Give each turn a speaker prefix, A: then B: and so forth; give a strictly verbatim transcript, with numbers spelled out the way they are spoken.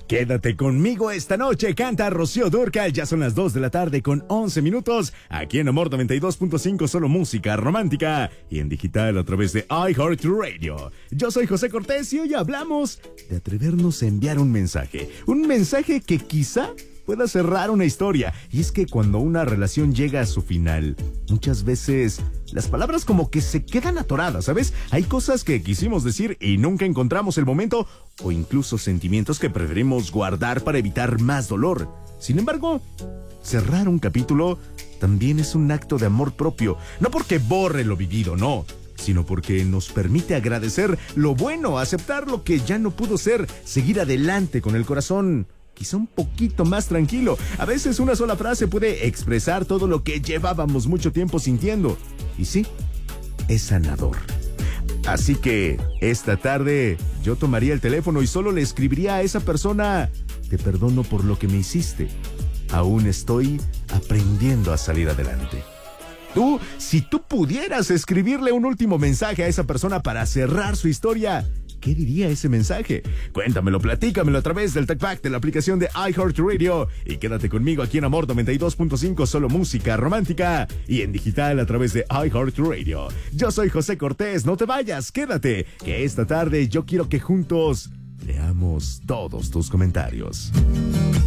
A: Quédate conmigo esta noche, canta Rocío Dúrcal. Ya son las dos de la tarde con once minutos. Aquí en Amor noventa y dos punto cinco, solo música romántica. Y en digital a través de iHeartRadio. Yo soy José Cortés y hoy hablamos de atrevernos a enviar un mensaje. Un mensaje que quizá pueda cerrar una historia. Y es que cuando una relación llega a su final, muchas veces las palabras como que se quedan atoradas, ¿sabes? Hay cosas que quisimos decir y nunca encontramos el momento, o incluso sentimientos que preferimos guardar para evitar más dolor. Sin embargo, cerrar un capítulo también es un acto de amor propio. No porque borre lo vivido, no, sino porque nos permite agradecer lo bueno, aceptar lo que ya no pudo ser, seguir adelante con el corazón quizá un poquito más tranquilo. A veces una sola frase puede expresar todo lo que llevábamos mucho tiempo sintiendo. Y sí, es sanador. Así que esta tarde yo tomaría el teléfono y solo le escribiría a esa persona: te perdono por lo que me hiciste. Aún estoy aprendiendo a salir adelante. Tú, si tú pudieras escribirle un último mensaje a esa persona para cerrar su historia, ¿qué diría ese mensaje? Cuéntamelo, platícamelo a través del TalkBack de la aplicación de iHeartRadio. Y quédate conmigo aquí en Amor noventa y dos punto cinco, solo música romántica. Y en digital a través de iHeartRadio. Yo soy José Cortés, no te vayas, quédate. Que esta tarde yo quiero que juntos leamos todos tus comentarios.